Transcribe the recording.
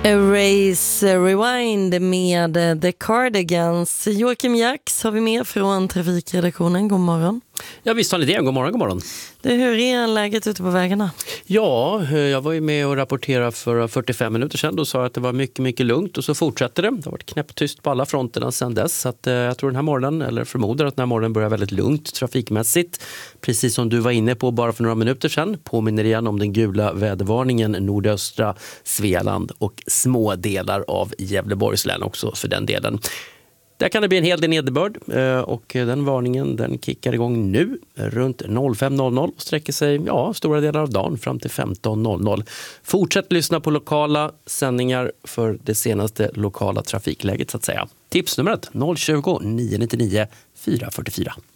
Erase Rewind med The Cardigans. Joakim Jax har vi med från trafikredaktionen. God morgon. Ja, visst har ni det. God morgon, god morgon. Hur är läget ute på vägarna? Ja, jag var ju med och rapporterade för 45 minuter sedan. Då sa jag att det var mycket, mycket lugnt och så fortsätter det. Det har varit knäpptyst på alla fronterna sedan dess. Så att, jag tror den här morgonen, eller förmodar att den här morgonen börjar väldigt lugnt trafikmässigt. Precis som du var inne på bara för några minuter sedan. Påminner igen om den gula vädervarningen nordöstra Svealand och små delar av Gävleborgs län också för den delen. Där kan det bli en hel del nederbörd och den varningen den kickar igång nu runt 05.00 och sträcker sig stora delar av dagen fram till 15.00. Fortsätt lyssna på lokala sändningar för det senaste lokala trafikläget så att säga. Tipsnumret 020 999 444.